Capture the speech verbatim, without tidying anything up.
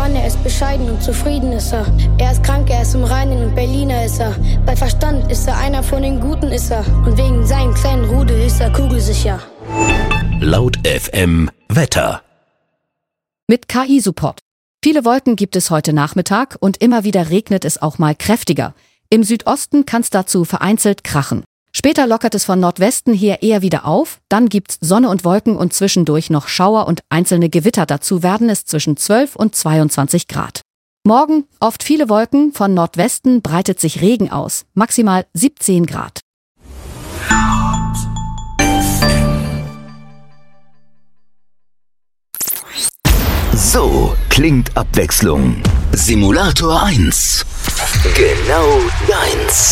Mann, er ist bescheiden und zufrieden ist er. Er ist krank, er ist im Reinen und Berliner ist er. Bei Verstand ist er einer von den Guten ist er. Und wegen seinem kleinen Rudel ist er kugelsicher. Laut F M Wetter. Mit K I-Support. Viele Wolken gibt es heute Nachmittag und immer wieder regnet es auch mal kräftiger. Im Südosten kann es dazu vereinzelt krachen. Später lockert es von Nordwesten her eher wieder auf, dann gibt's Sonne und Wolken und zwischendurch noch Schauer und einzelne Gewitter. Dazu werden es zwischen zwölf und zweiundzwanzig Grad. Morgen oft viele Wolken, von Nordwesten breitet sich Regen aus, maximal siebzehn Grad. So klingt Abwechslung. Simulator eins. Genau deins.